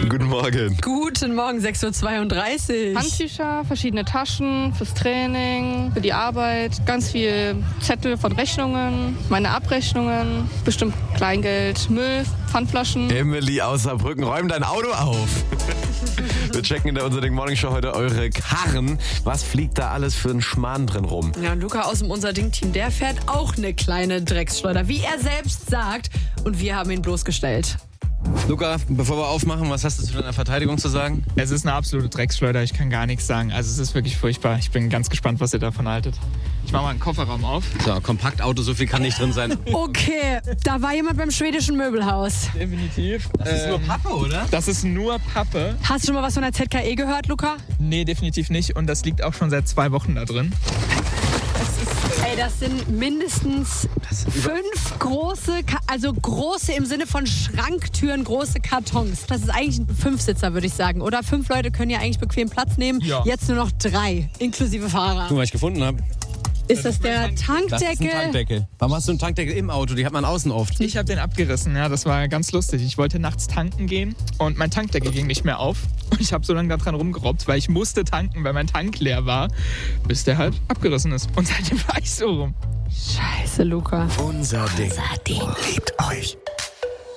Guten Morgen. Guten Morgen, 6.32 Uhr. Handtücher, verschiedene Taschen fürs Training, für die Arbeit, ganz viel Zettel von Rechnungen, meine Abrechnungen, bestimmt Kleingeld, Müll, Pfandflaschen. Emily aus Saarbrücken, räum dein Auto auf. Wir checken in der Unser Ding Morning Show heute eure Karren. Was fliegt da alles für ein Schmarrn drin rum? Ja, Luca aus dem Unser Ding-Team, der fährt auch eine kleine Drecksschleuder, wie er selbst sagt. Und wir haben ihn bloßgestellt. Luca, bevor wir aufmachen, was hast du zu deiner Verteidigung zu sagen? Es ist eine absolute Drecksschleuder, ich kann gar nichts sagen. Also es ist wirklich furchtbar. Ich bin ganz gespannt, was ihr davon haltet. Ich mache mal einen Kofferraum auf. So, Kompaktauto, so viel kann nicht drin sein. Okay, da war jemand beim schwedischen Möbelhaus. Definitiv. Das ist nur Pappe, oder? Das ist nur Pappe. Hast du schon mal was von der ZKE gehört, Luca? Nee, definitiv nicht. Und das liegt auch schon seit 2 Wochen da drin. Ey, das sind mindestens 5 große, also große im Sinne von Schranktüren, große Kartons. Das ist eigentlich ein 5-Sitzer, würde ich sagen. Oder 5 Leute können ja eigentlich bequem Platz nehmen. Ja. Jetzt nur noch 3, inklusive Fahrer. Guck mal, was ich gefunden habe. Ist das der Tankdeckel? Das ist ein Tankdeckel. Warum hast du einen Tankdeckel im Auto? Die hat man außen oft. Ich habe den abgerissen, ja, das war ganz lustig. Ich wollte nachts tanken gehen und mein Tankdeckel ging nicht mehr auf. Und ich habe so lange daran rumgerobbt, weil ich musste tanken, weil mein Tank leer war, bis der halt abgerissen ist. Und seitdem war ich so rum. Scheiße, Luca. Unser Ding liebt euch.